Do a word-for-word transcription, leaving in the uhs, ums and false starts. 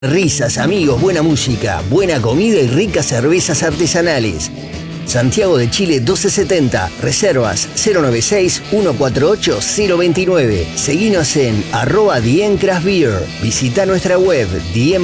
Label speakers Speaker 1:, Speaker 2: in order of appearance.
Speaker 1: Risas, amigos, buena música, buena comida y ricas cervezas artesanales. Santiago de Chile doce setenta, reservas cero nueve seis, uno cuatro ocho, cero dos nueve. Seguinos en arroba Diem Craft Beer. Visita nuestra web diem